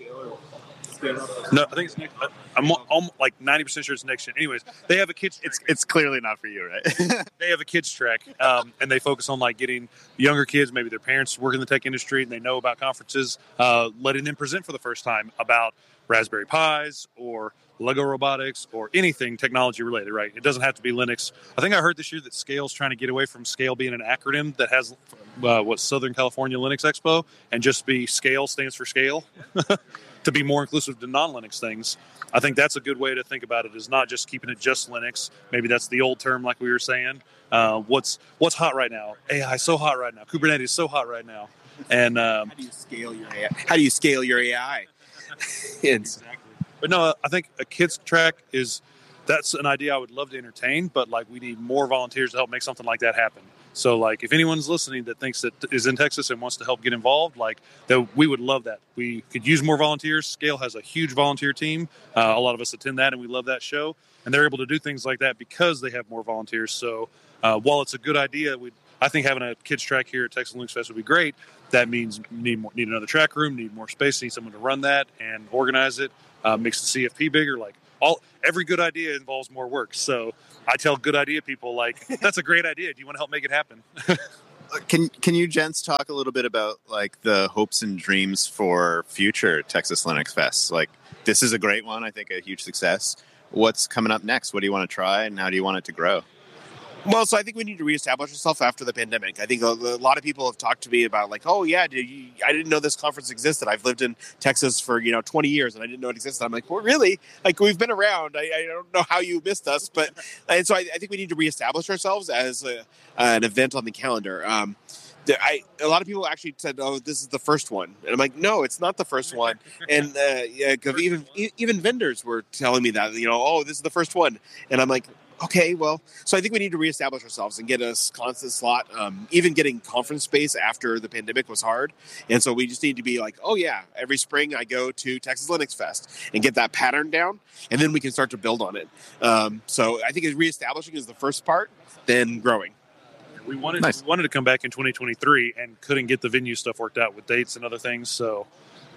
No, I think it's next. I'm like 90% sure it's next gen. Anyways, they have a kids. It's clearly not for you, right? They have a kids track, and they focus on getting younger kids, maybe their parents work in the tech industry and they know about conferences, letting them present for the first time about Raspberry Pis or Lego robotics or anything technology related. Right? It doesn't have to be Linux. I think I heard this year that Scale's trying to get away from Scale being an acronym that has Southern California Linux Expo, and just be Scale stands for Scale. To be more inclusive to non-Linux things. I think that's a good way to think about it, is not just keeping it just Linux. Maybe that's the old term, like we were saying. What's hot right now? AI is so hot right now. Kubernetes is so hot right now. And how do you scale your AI? Exactly. But no, I think a kids track that's an idea I would love to entertain, but like we need more volunteers to help make something like that happen. So like if anyone's listening that thinks that is in Texas and wants to help get involved, like that, we would love that. We could use more volunteers. Scale has a huge volunteer team. A lot of us attend that and we love that show, and they're able to do things like that because they have more volunteers. So while it's a good idea, I think having a kids track here at Texas Linux Fest would be great. That means need another track room, need more space, need someone to run that and organize it, makes the CFP bigger. Like every good idea involves more work. So I tell good idea people, like, that's a great idea. Do you want to help make it happen? Can you gents talk a little bit about like the hopes and dreams for future Texas Linux Fest? Like, this is a great one. I think a huge success. What's coming up next? What do you want to try, and how do you want it to grow? Well, so I think we need to reestablish ourselves after the pandemic. I think a lot of people have talked to me about like, oh yeah, I didn't know this conference existed. I've lived in Texas for 20 years and I didn't know it existed. I'm like, well, really? Like, we've been around. I don't know how you missed us, but and so I think we need to reestablish ourselves as an event on the calendar. A lot of people actually said, "Oh, this is the first one," and I'm like, "No, it's not the first one." And even vendors were telling me that, "Oh, this is the first one," and I'm like, okay, well, so I think we need to reestablish ourselves and get a constant slot. Even getting conference space after the pandemic was hard. And so we just need to be like, oh yeah, every spring I go to Texas Linux Fest and get that pattern down, and then we can start to build on it. So I think reestablishing is the first part, then growing. We wanted to come back in 2023 and couldn't get the venue stuff worked out with dates and other things. So,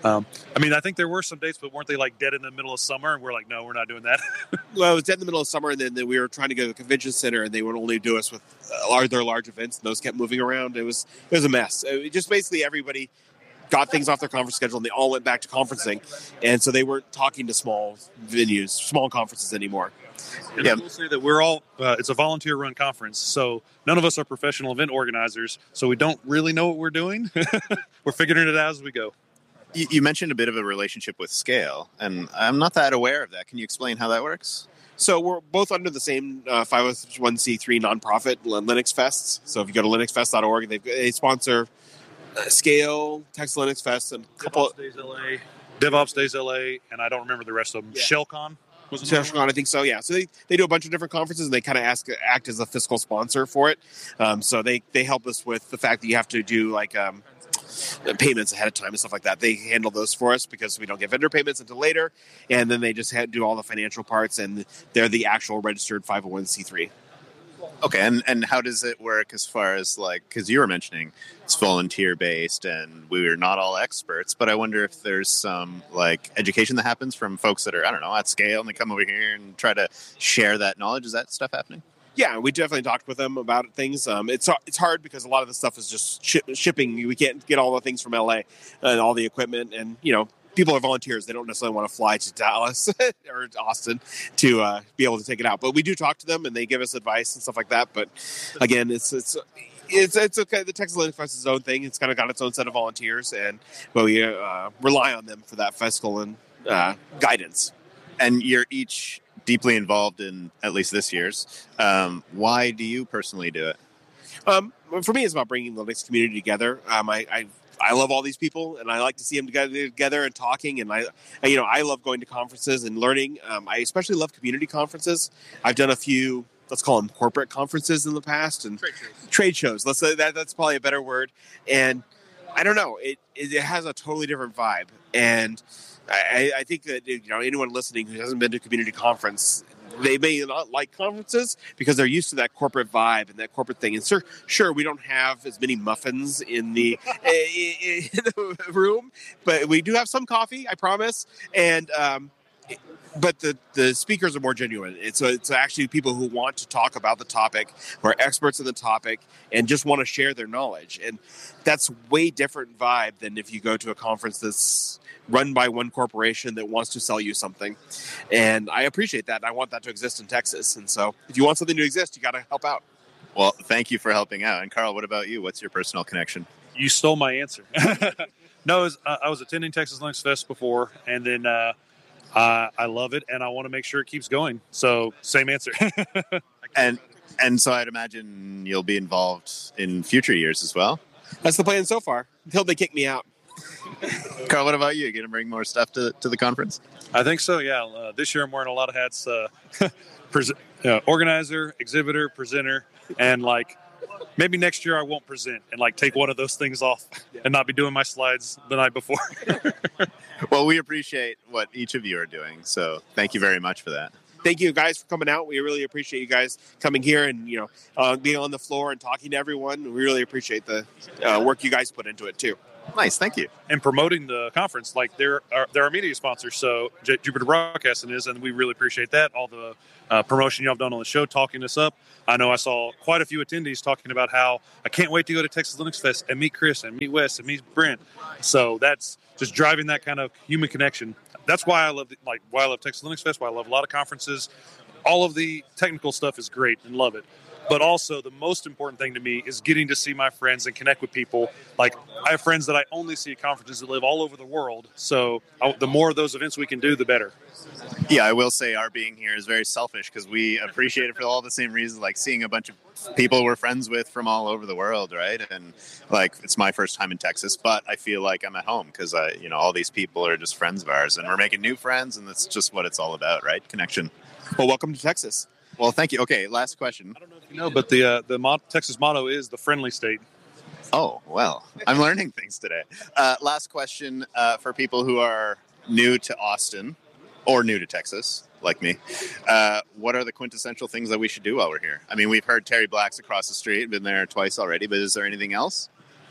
I think there were some dates, but weren't they like dead in the middle of summer? And we're like, no, we're not doing that. Well, it was dead in the middle of summer, and then we were trying to go to the convention center, and they would only do us with their large events, and those kept moving around. It was a mess. Just basically everybody got things off their conference schedule, and they all went back to conferencing, and so they weren't talking to small venues, small conferences anymore. And I will say that we're all, it's a volunteer-run conference, so none of us are professional event organizers, so we don't really know what we're doing. We're figuring it out as we go. You mentioned a bit of a relationship with Scale, and I'm not that aware of that. Can you explain how that works? So we're both under the same 501c3 nonprofit, Linux Fests. So if you go to linuxfest.org, they sponsor Scale, Texas Linux Fest, and a couple... DevOps Days LA, and I don't remember the rest of them. Yeah. ShellCon? ShellCon, I think so, yeah. So they do a bunch of different conferences, and they kind of act as a fiscal sponsor for it. So they help us with the fact that you have to do like... payments ahead of time and stuff like that. They handle those for us because we don't get vendor payments until later, and then they just do all the financial parts, and they're the actual registered 501c3. Okay, and how does it work as far as like, because you were mentioning it's volunteer based and we're not all experts, but I wonder if there's some like education that happens from folks that are, I don't know, at Scale, and they come over here and try to share that knowledge. Is that stuff happening? Yeah, we definitely talked with them about things. It's hard because a lot of the stuff is just shipping. We can't get all the things from LA and all the equipment, and people are volunteers. They don't necessarily want to fly to Dallas or Austin to be able to take it out. But we do talk to them, and they give us advice and stuff like that. But again, it's okay. The Texas Linux Fest is its own thing. It's kind of got its own set of volunteers, but we rely on them for that fiscal and guidance. And you're each deeply involved in at least this year's. Why do you personally do it? For me, it's about bringing the Linux community together. I love all these people, and I like to see them together and talking. And I love going to conferences and learning. I especially love community conferences. I've done a few, let's call them corporate conferences in the past, and trade shows. Let's say that's probably a better word. And I don't know, it has a totally different vibe. And I think that anyone listening who hasn't been to a community conference, they may not like conferences because they're used to that corporate vibe and that corporate thing. And sure, we don't have as many muffins in the room, but we do have some coffee, I promise. And but the speakers are more genuine. It's actually people who want to talk about the topic, who are experts in the topic, and just want to share their knowledge. And that's way different vibe than if you go to a conference that's run by one corporation that wants to sell you something. And I appreciate that. I want that to exist in Texas. And so if you want something to exist, you got to help out. Well, thank you for helping out. And Carl, what about you? What's your personal connection? You stole my answer. No, I was attending Texas Linux Fest before, and then I love it, and I want to make sure it keeps going. So same answer. And so I'd imagine you'll be involved in future years as well. That's the plan so far, until they kick me out. Carl, what about you? You going to bring more stuff to the conference? I think so, yeah. This year I'm wearing a lot of hats. Organizer, exhibitor, presenter, and maybe next year I won't present and take one of those things off and not be doing my slides the night before. Well, we appreciate what each of you are doing, so thank you very much for that. Thank you guys for coming out. We really appreciate you guys coming here and being on the floor and talking to everyone. We really appreciate the work you guys put into it too. Nice, thank you. And promoting the conference, they're our media sponsor, so Jupiter Broadcasting is, and we really appreciate that. All the promotion y'all have done on the show, talking us up. I know I saw quite a few attendees talking about how I can't wait to go to Texas Linux Fest and meet Chris and meet Wes and meet Brent. So that's just driving that kind of human connection. That's why I love why I love Texas Linux Fest, why I love a lot of conferences. All of the technical stuff is great and love it. But also the most important thing to me is getting to see my friends and connect with people. I have friends that I only see at conferences that live all over the world. So the more of those events we can do, the better. Yeah, I will say our being here is very selfish because we appreciate it for all the same reasons, like seeing a bunch of people we're friends with from all over the world, right? And it's my first time in Texas, but I feel like I'm at home because all these people are just friends of ours and we're making new friends, and that's just what it's all about, right? Connection. Well, welcome to Texas. Well, thank you. Okay, last question. I don't know if you know, but the Texas motto is the friendly state. Oh, well, I'm learning things today. Last question for people who are new to Austin or new to Texas, like me. What are the quintessential things that we should do while we're here? I mean, we've heard Terry Black's across the street, been there twice already, but is there anything else?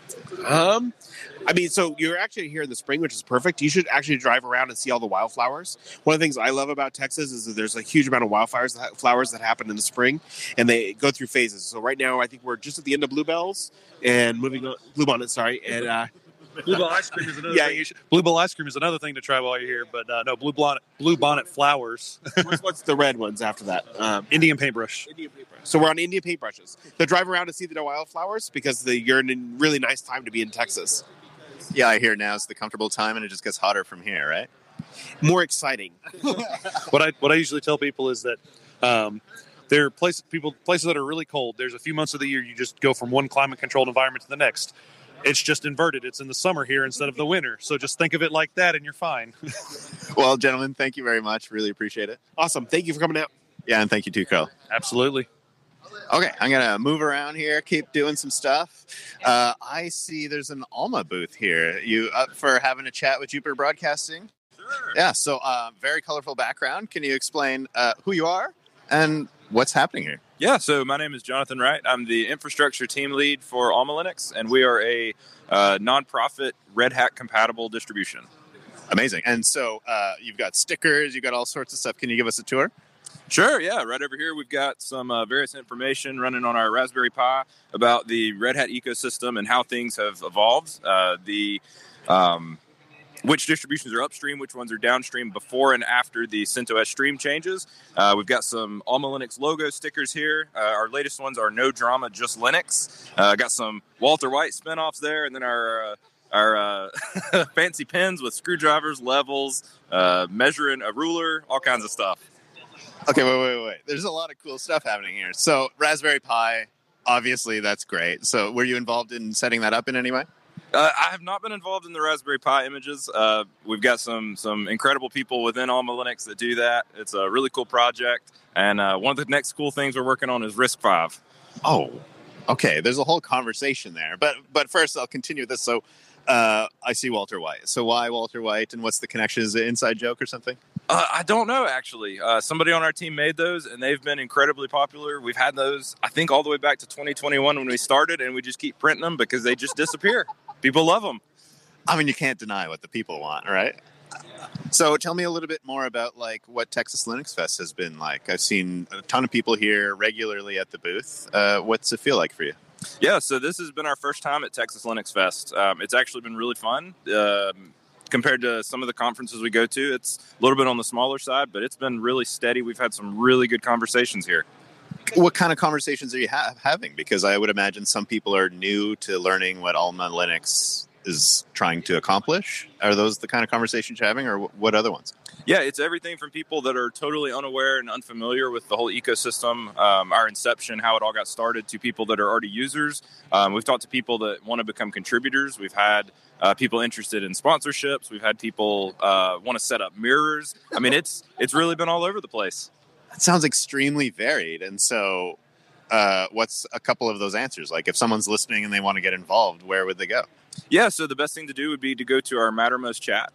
So you're actually here in the spring, which is perfect. You should actually drive around and see all the wildflowers. One of the things I love about Texas is that there's a huge amount of flowers that happen in the spring, and they go through phases. So right now, I think we're just at the end of bluebells and moving on, bluebonnet, sorry, and Bluebell ice cream is another thing. Bluebell ice cream is another thing to try while you're here, but no, bluebonnet flowers. What's the red ones after that? Indian paintbrush. So we're on Indian paintbrushes. They'll drive around to see the wildflowers because you're in a really nice time to be in Texas. Yeah, I hear now is the comfortable time, and it just gets hotter from here, right? More exciting. What I usually tell people is that there are places that are really cold. There's a few months of the year you just go from one climate-controlled environment to the next. It's just inverted. It's in the summer here instead of the winter. So just think of it like that, and you're fine. Well, gentlemen, thank you very much. Really appreciate it. Awesome. Thank you for coming out. Yeah, and thank you too, Carl. Absolutely. Okay, I'm going to move around here, keep doing some stuff. I see there's an Alma booth here. You up for having a chat with Jupiter Broadcasting? Sure. Yeah, so very colorful background. Can you explain who you are and what's happening here? Yeah, so my name is Jonathan Wright. I'm the infrastructure team lead for Alma Linux, and we are a nonprofit Red Hat compatible distribution. Amazing. And so you've got stickers, you've got all sorts of stuff. Can you give us a tour? Sure, yeah. Right over here, we've got some various information running on our Raspberry Pi about the Red Hat ecosystem and how things have evolved. Which distributions are upstream, which ones are downstream before and after the CentOS stream changes. We've got some Alma Linux logo stickers here. Our latest ones are No Drama, Just Linux. Got some Walter White spinoffs there, and then our fancy pens with screwdrivers, levels, measuring a ruler, all kinds of stuff. Okay, wait. There's a lot of cool stuff happening here. So Raspberry Pi, obviously that's great. So were you involved in setting that up in any way? I have not been involved in the Raspberry Pi images. We've got some incredible people within Alma Linux that do that. It's a really cool project. And one of the next cool things we're working on is RISC-V. Oh, okay. There's a whole conversation there. But first, I'll continue this. So I see Walter White. So why Walter White, and what's the connection? Is it an inside joke or something? I don't know, actually. Somebody on our team made those, and they've been incredibly popular. We've had those, I think, all the way back to 2021 when we started, and we just keep printing them because they just disappear. People love them. I mean, you can't deny what the people want, right? So tell me a little bit more about what Texas Linux Fest has been like. I've seen a ton of people here regularly at the booth. What's it feel like for you? Yeah, so this has been our first time at Texas Linux Fest. It's actually been really fun. Compared to some of the conferences we go to, it's a little bit on the smaller side, but it's been really steady. We've had some really good conversations here. What kind of conversations are you having? Because I would imagine some people are new to learning what Alma Linux is trying to accomplish? Are those the kind of conversations you're having, or what other ones? Yeah, it's everything from people that are totally unaware and unfamiliar with the whole ecosystem, our inception, how it all got started, to people that are already users. We've talked to people that want to become contributors. We've had people interested in sponsorships. We've had people want to set up mirrors. I mean, it's really been all over the place. That sounds extremely varied. And so what's a couple of those answers? Like if someone's listening and they want to get involved, where would they go? Yeah, so the best thing to do would be to go to our Mattermost chat,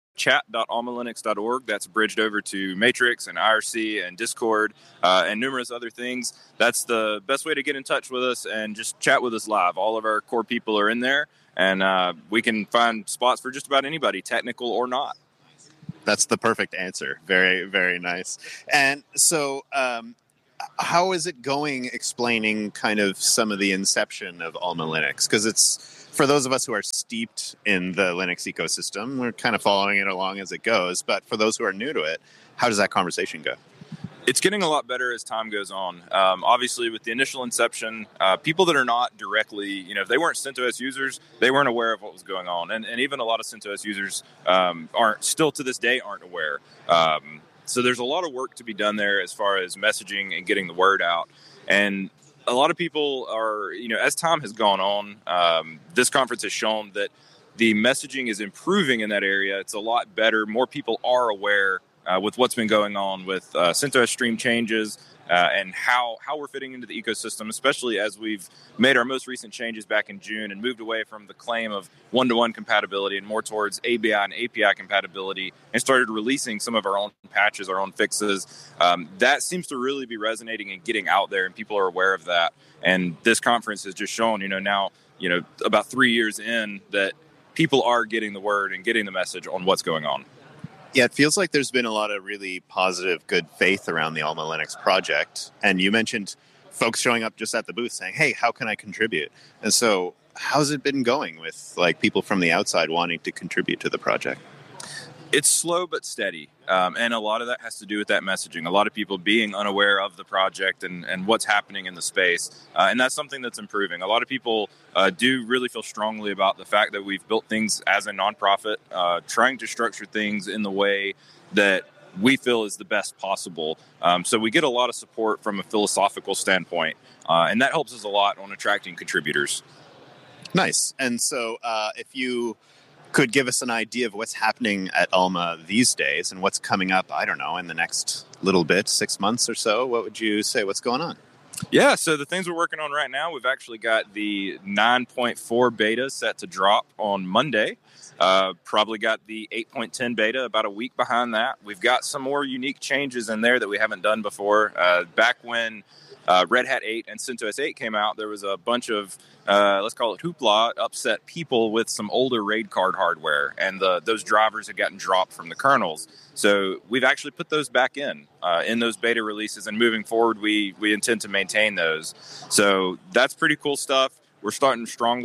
chat.almalinux.org. That's bridged over to Matrix and IRC and Discord and numerous other things. That's the best way to get in touch with us and just chat with us live. All of our core people are in there, and we can find spots for just about anybody, technical or not. That's the perfect answer. Very, very nice. And so how is it going explaining kind of some of the inception of Alma Linux? Because it's, for those of us who are steeped in the Linux ecosystem, we're kind of following it along as it goes. But for those who are new to it, how does that conversation go? It's getting a lot better as time goes on. Obviously, with the initial inception, people that are not directly, if they weren't CentOS users, they weren't aware of what was going on. And even a lot of CentOS users aren't, still to this day, aren't aware. So there's a lot of work to be done there as far as messaging and getting the word out. And a lot of people are, as time has gone on, this conference has shown that the messaging is improving in that area. It's a lot better. More people are aware with what's been going on with CentOS stream changes and how we're fitting into the ecosystem, especially as we've made our most recent changes back in June and moved away from the claim of one-to-one compatibility and more towards ABI and API compatibility and started releasing some of our own patches, our own fixes. That seems to really be resonating and getting out there, and people are aware of that. And this conference has just shown, now, about 3 years in, that people are getting the word and getting the message on what's going on. Yeah, it feels like there's been a lot of really positive, good faith around the Alma Linux project. And you mentioned folks showing up just at the booth saying, hey, how can I contribute? And so how's it been going with people from the outside wanting to contribute to the project? It's slow but steady. And a lot of that has to do with that messaging. A lot of people being unaware of the project and what's happening in the space. And that's something that's improving. A lot of people do really feel strongly about the fact that we've built things as a nonprofit, trying to structure things in the way that we feel is the best possible. So we get a lot of support from a philosophical standpoint. And that helps us a lot on attracting contributors. Nice. And so if you could give us an idea of what's happening at Alma these days and what's coming up, I don't know, in the next little bit, 6 months or so, what would you say? What's going on? Yeah, so the things we're working on right now, we've actually got the 9.4 beta set to drop on Monday. Probably got the 8.10 beta about a week behind that. We've got some more unique changes in there that we haven't done before. Back when Red Hat 8 and CentOS 8 came out, there was a bunch of, let's call it hoopla, upset people with some older RAID card hardware, and those drivers had gotten dropped from the kernels. So we've actually put those back in those beta releases, and moving forward, we intend to maintain those. So that's pretty cool stuff. We're starting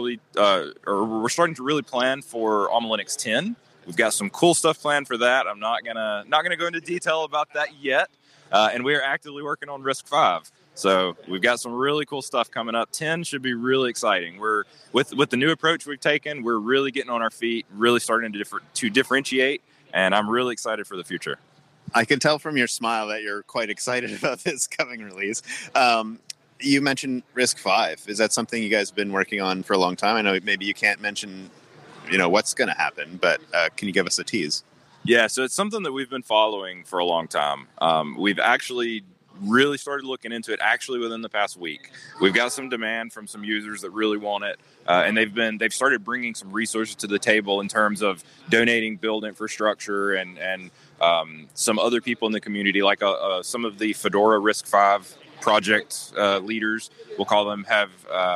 we're starting to really plan for Alma Linux 10. We've got some cool stuff planned for that. I'm not gonna go into detail about that yet, and we are actively working on RISC-V. So we've got some really cool stuff coming up. 10 should be really exciting. We're with the new approach we've taken, we're really getting on our feet, really starting to differentiate, and I'm really excited for the future. I can tell from your smile that you're quite excited about this coming release. You mentioned RISC-V. Is that something you guys have been working on for a long time? I know maybe you can't mention, what's going to happen, but can you give us a tease? Yeah, so it's something that we've been following for a long time. We've actually really started looking into it actually within the past week. We've got some demand from some users that really want it, and they've started bringing some resources to the table in terms of donating build infrastructure and some other people in the community, like some of the Fedora RISC-V project leaders, we'll call them, have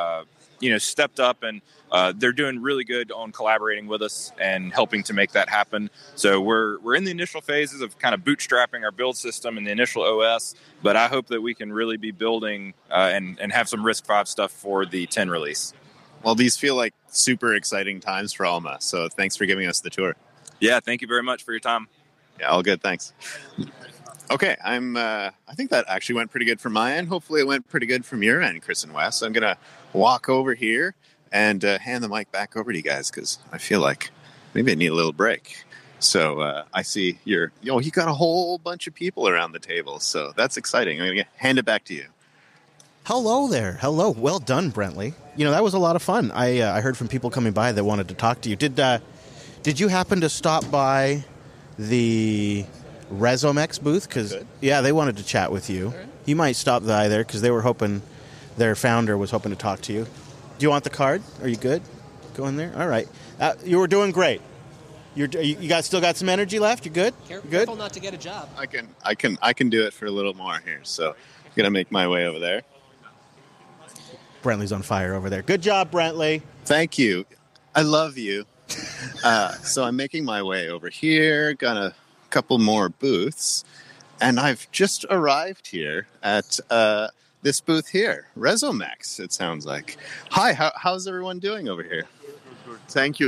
stepped up, and they're doing really good on collaborating with us and helping to make that happen. So we're in the initial phases of kind of bootstrapping our build system and the initial OS, but I hope that we can really be building and have some RISC-V stuff for the 10 release. Well, these feel like super exciting times for Alma, so thanks for giving us the tour. Yeah, thank you very much for your time. Yeah, all good, thanks. Okay, I think that actually went pretty good from my end. Hopefully it went pretty good from your end, Chris and Wes. I'm going to walk over here and hand the mic back over to you guys because I feel like maybe I need a little break. So I see you got a whole bunch of people around the table, so that's exciting. I'm going to hand it back to you. Hello there. Hello. Well done, Brentley. That was a lot of fun. I heard from people coming by that wanted to talk to you. Did you happen to stop by the Resomex booth? Because they wanted to chat with you. Right. You might stop by there because they were hoping, their founder was hoping to talk to you. Do you want the card? Are you good? Go in there. All right. You were doing great. You guys still got some energy left? You good? Careful not to get a job. I can do it for a little more here. So I'm gonna make my way over there. Brentley's on fire over there. Good job, Brentley. Thank you. I love you. So I'm making my way over here. Got a couple more booths, and I've just arrived here at this booth here, Resomex. It sounds like. Hi. How's everyone doing over here? Thank you.